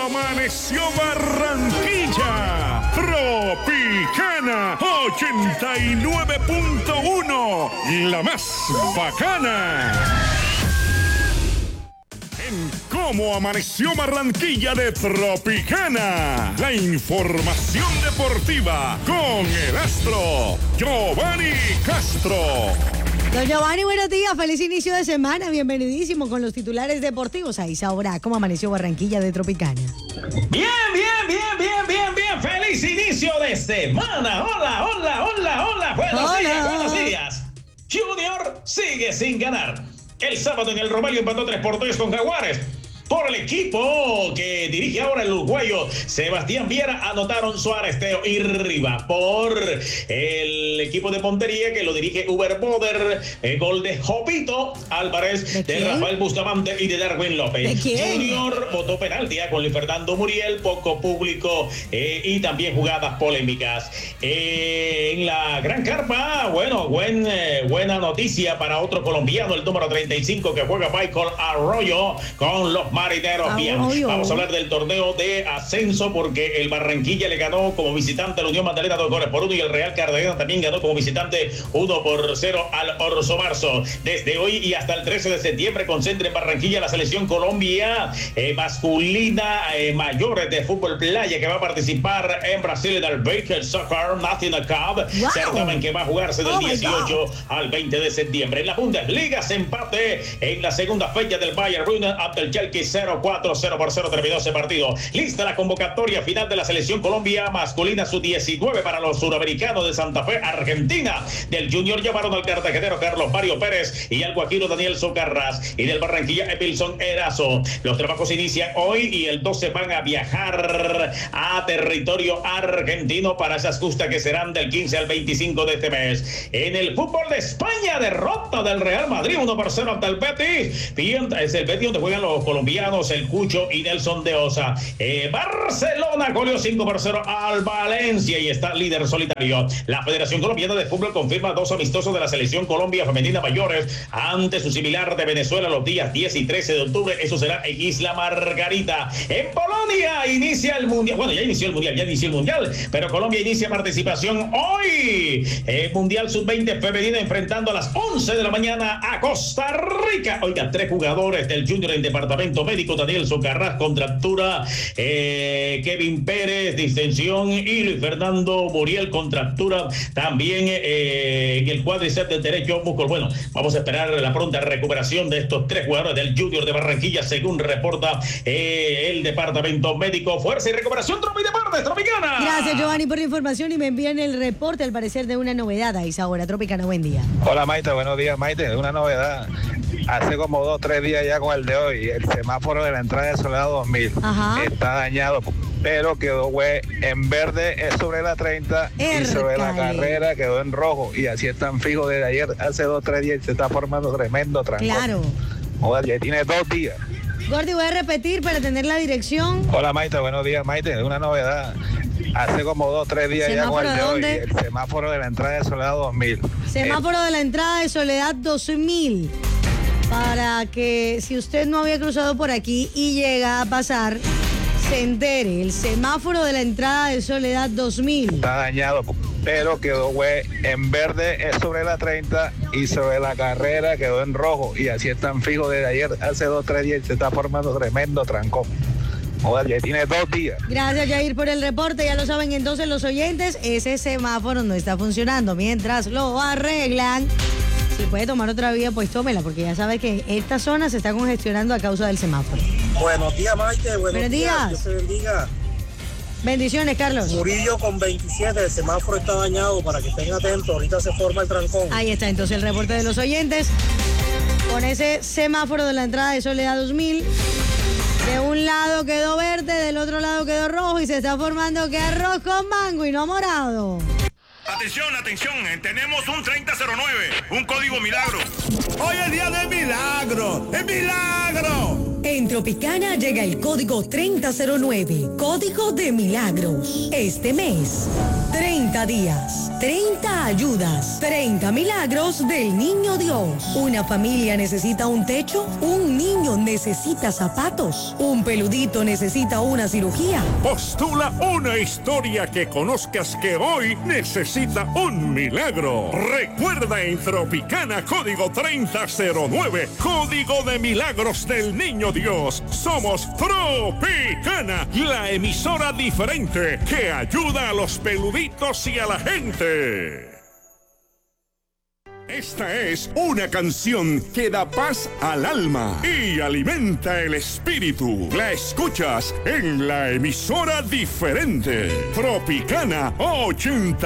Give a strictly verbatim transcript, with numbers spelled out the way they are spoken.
Amaneció Barranquilla, Tropicana ochenta y nueve punto uno, la más bacana. En Cómo Amaneció Barranquilla de Tropicana, la información deportiva con el astro Giovanni Castro. Don Giovanni, buenos días, feliz inicio de semana, bienvenidísimo con los titulares deportivos. Ahí sabrá cómo amaneció Barranquilla de Tropicana. Bien, bien, bien, bien, bien, bien, feliz inicio de semana. Hola, hola, hola, hola, buenos hola. días, buenos días. Junior sigue sin ganar. El sábado en el Romelio empató tres por tres con Jaguares. Por el equipo que dirige ahora el uruguayo Sebastián Viera, anotaron Suárez, Teo y Riva. Por el equipo de Pontería que lo dirige Uber Boder, el gol de Jopito Álvarez, de, de Rafael Bustamante y de Darwin López. ¿De Junior votó penalti con Luis Fernando Muriel, poco público eh, y también jugadas polémicas. Eh, en la Gran Carpa, bueno, buen, eh, buena noticia para otro colombiano, el número treinta y cinco que juega Michael Arroyo con los Marineros. Bien, vamos a hablar del torneo de ascenso porque el Barranquilla le ganó como visitante a la Unión Magdalena dos goles por uno y el Real Cartagena también ganó como visitante uno por cero al Orso Marzo. Desde hoy y hasta el trece de septiembre concentra en Barranquilla la selección Colombia eh, masculina eh, mayores de fútbol playa que va a participar en Brasil en el Baker Soccer National Cup, wow. certamen que va a jugarse del oh dieciocho al veinte de septiembre. En la Bundesliga se empate en la segunda fecha del Bayern Múnich ante el Schalke cero cuatro, cero por cero terminó ese partido. Lista la convocatoria final de la selección Colombia masculina sub diecinueve para los suramericanos de Santa Fe, Argentina. Del Junior llamaron al cartagenero Carlos Mario Pérez y al guajiro Daniel Socarrás, y del Barranquilla Epilson Erazo. Los trabajos inician hoy y el doce van a viajar a territorio argentino para esas justas que serán del quince al veinticinco de este mes. En el fútbol de España, derrota del Real Madrid uno por cero ante el Betis. Es el Betis donde juegan los colombianos, el Cucho y Nelson de Osa. Eh, Barcelona goleó cinco por cero al Valencia y está líder solitario. La Federación Colombiana de Fútbol confirma dos amistosos de la selección Colombia femenina mayores ante su similar de Venezuela los días diez y trece de octubre. Eso será en Isla Margarita. En Polonia inicia el mundial. Bueno, ya inició el mundial, ya inició el mundial, pero Colombia inicia participación hoy. El mundial sub veinte femenina enfrentando a las once de la mañana a Costa Rica. Oiga, tres jugadores del Junior en departamento médico: Daniel Socarrás, contractura, eh, Kevin Pérez, distensión, y Luis Fernando Muriel, contractura también eh, en el cuádriceps del derecho músculo. Bueno, vamos a esperar la pronta recuperación de estos tres jugadores del Junior de Barranquilla, según reporta eh, el departamento médico. Fuerza y recuperación, Tropi Deportes, Tropicana. Gracias, Giovanni, por la información, y me envían el reporte al parecer de una novedad a esa hora. Tropicana, buen día. Hola, Maite, buenos días, Maite. Una novedad. Hace como dos, tres días ya con el de hoy, el semáforo de la entrada de Soledad dos mil Ajá. está dañado, pero quedó güey, en verde es sobre la treinta Ercale. Y sobre la carrera quedó en rojo, y así están fijos desde ayer, hace dos, tres días, se está formando tremendo trancón. Claro. Joder, ya tiene dos días. Gordy, voy a repetir para tener la dirección. Hola, Maite, buenos días, Maite. Una novedad. Hace como dos, tres días ya con el de hoy, el semáforo de la entrada de Soledad dos mil Semáforo eh. de la entrada de Soledad dos mil Para que si usted no había cruzado por aquí y llega a pasar, se entere. El semáforo de la entrada de Soledad dos mil está dañado, pero quedó güey, en verde es sobre la treinta y sobre la carrera quedó en rojo, y así están fijos desde ayer, hace dos, tres días, se está formando tremendo trancón. Joder, ya tiene dos días. Gracias, Jair, por el reporte. Ya lo saben entonces los oyentes, ese semáforo no está funcionando. Mientras lo arreglan, si puede tomar otra vía, pues tómela, porque ya sabe que esta zona se está congestionando a causa del semáforo. Buenos días, Maite. Buenos, Buenos días. días. Dios te bendiga. Bendiciones, Carlos. Murillo con veintisiete, el semáforo está dañado, para que estén atentos, ahorita se forma el trancón. Ahí está entonces el reporte de los oyentes, con ese semáforo de la entrada de Soledad dos mil. De un lado quedó verde, del otro lado quedó rojo, y se está formando que arroz con mango y no morado. Atención, atención, tenemos un treinta cero nueve, un código milagro. Hoy es día de milagro, es milagro. En En Tropicana llega el código treinta cero nueve, código de milagros. Este mes, treinta días, treinta ayudas, treinta milagros del Niño Dios. Una familia necesita un techo, un niño necesita zapatos, un peludito necesita una cirugía. Postula una historia que conozcas que hoy necesita un milagro. Recuerda en Tropicana código treinta cero nueve, código de milagros del Niño Dios. Somos Tropicana, la emisora diferente que ayuda a los peluditos y a la gente. Esta es una canción que da paz al alma y alimenta el espíritu. La escuchas en la emisora diferente. Tropicana ochenta